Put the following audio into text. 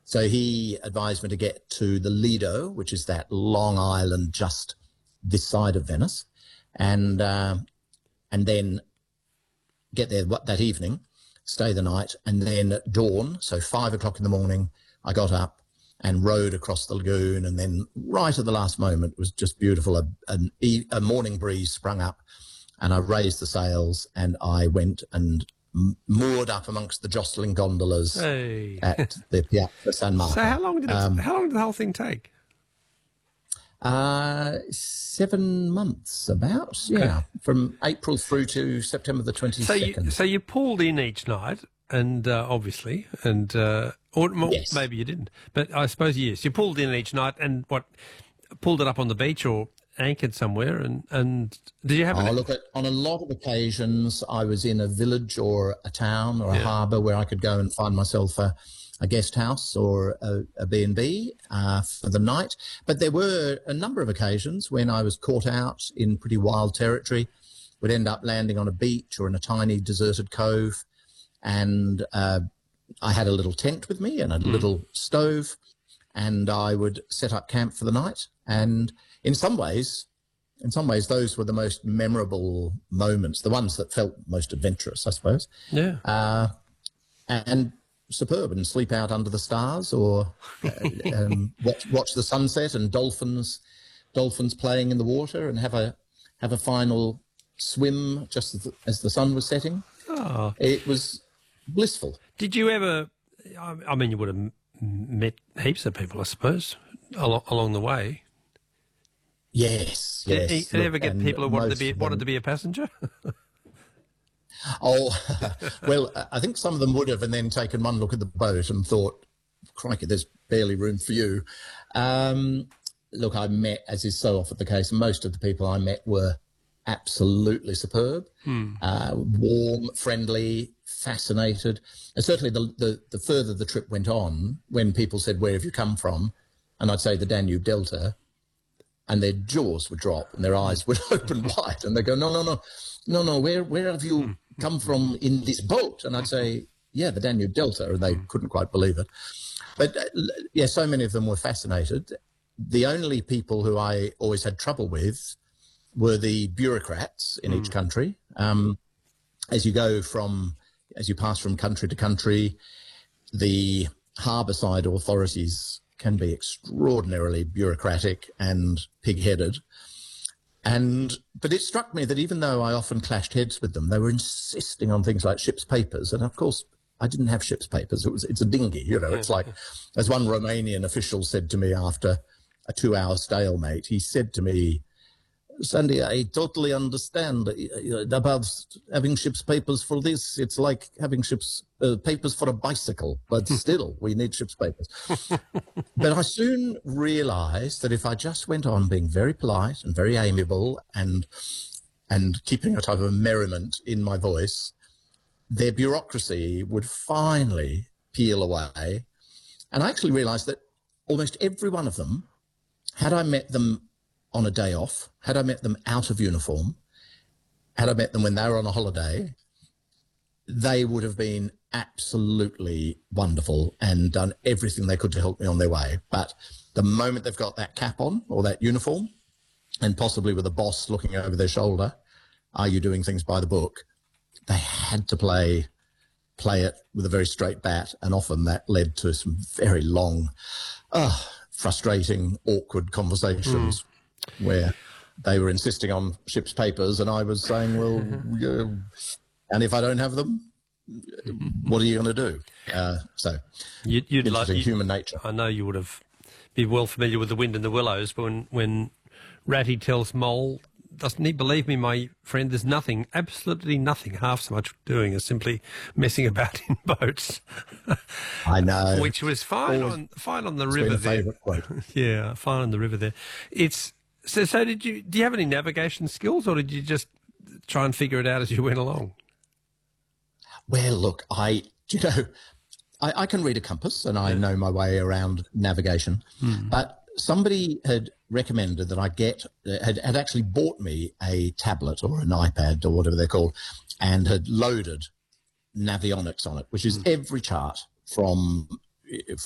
So he advised me to get to the Lido, which is that long island just this side of Venice, and then get there that evening, stay the night, and then at dawn, so 5 o'clock in the morning, I got up and rowed across the lagoon, and then right at the last moment, it was just beautiful, a morning breeze sprung up, and I raised the sails, and I went and moored up amongst the jostling gondolas at the Piazza San Marco. So how long did the whole thing take? 7 months, about, yeah, from April through to September the 22nd. So you pulled in each night, and obviously, and yes. Maybe you didn't, but I suppose yes, you pulled in each night, and pulled it up on the beach or anchored somewhere, and did you have? On a lot of occasions, I was in a village or a town or a harbour where I could go and find myself a guest house or a B&B for the night. But there were a number of occasions when I was caught out in pretty wild territory, would end up landing on a beach or in a tiny deserted cove. And I had a little tent with me and a little stove, and I would set up camp for the night. And in some ways, those were the most memorable moments, the ones that felt most adventurous, I suppose. Yeah. And superb, and sleep out under the stars, or watch the sunset and dolphins playing in the water, and have a final swim just as the sun was setting. Oh. It was blissful. Did you ever? I mean, you would have met heaps of people, I suppose, along the way. Yes. Did you ever get people who wanted to be a passenger? Oh, well, I think some of them would have, and then taken one look at the boat and thought, crikey, there's barely room for you. Look, I met, as is so often the case, most of the people I met were absolutely superb, warm, friendly, fascinated. And certainly the further the trip went on, when people said, where have you come from? And I'd say the Danube Delta, and their jaws would drop and their eyes would open wide, and they go, no, where have you come from in this boat? And I'd say, yeah, the Danube Delta, and they couldn't quite believe it. But yeah, so many of them were fascinated. The only people who I always had trouble with were the bureaucrats in each country. As you pass from country to country, the harbour side authorities can be extraordinarily bureaucratic and pig-headed. But it struck me that even though I often clashed heads with them, they were insisting on things like ship's papers. And of course, I didn't have ship's papers. It's a dinghy, It's like, as one Romanian official said to me after a 2-hour stalemate, he said to me, Sandy, I totally understand about having ship's papers for this. It's like having ship's papers for a bicycle, but still, we need ship's papers. But I soon realized that if I just went on being very polite and very amiable and keeping a type of merriment in my voice, their bureaucracy would finally peel away. And I actually realized that almost every one of them, had I met them on a day off, had I met them out of uniform, had I met them when they were on a holiday, they would have been absolutely wonderful and done everything they could to help me on their way. But the moment they've got that cap on or that uniform, and possibly with a boss looking over their shoulder, are you doing things by the book? They had to play it with a very straight bat, and often that led to some very long, frustrating, awkward conversations where they were insisting on ship's papers and I was saying, well, yeah, and if I don't have them, what are you going to do? So you'd interesting human nature. I know you would have be well familiar with The Wind in the Willows, but when Ratty tells Mole, doesn't he believe me, my friend, there's nothing, absolutely nothing, half so much doing as simply messing about in boats. I know. Which was fine on the river there. Yeah, fine on the river there. So do you have any navigation skills, or did you just try and figure it out as you went along? Well, look, I can read a compass and I know my way around navigation, but somebody had recommended that I had actually bought me a tablet or an iPad or whatever they're called, and had loaded Navionics on it, which is every chart from